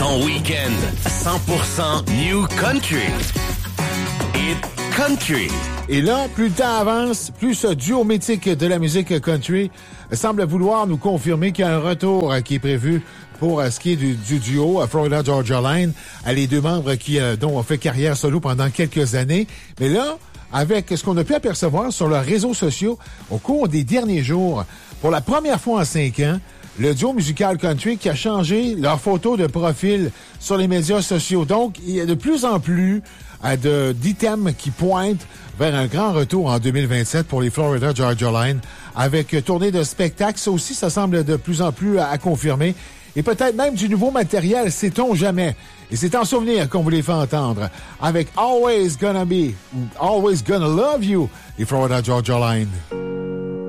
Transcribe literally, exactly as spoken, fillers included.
Ton week-end cent pour cent New Country. Hit Country. Et là, plus le temps avance, plus ce duo mythique de la musique country semble vouloir nous confirmer qu'il y a un retour qui est prévu pour ce qui est du, du duo Florida Georgia Line. Les deux membres qui dont ont fait carrière solo pendant quelques années. Mais là, avec ce qu'on a pu apercevoir sur leurs réseaux sociaux au cours des derniers jours, pour la première fois en cinq ans, le duo musical country qui a changé leur photo de profil sur les médias sociaux. Donc, il y a de plus en plus euh, de, d'items qui pointent vers un grand retour en deux mille vingt-sept pour les Florida Georgia Line avec euh, tournée de spectacles. Ça aussi, ça semble de plus en plus à, à confirmer. Et peut-être même du nouveau matériel, sait-on jamais. Et c'est en souvenir qu'on vous les fait entendre avec Always Gonna Be, Always Gonna Love You, les Florida Georgia Line.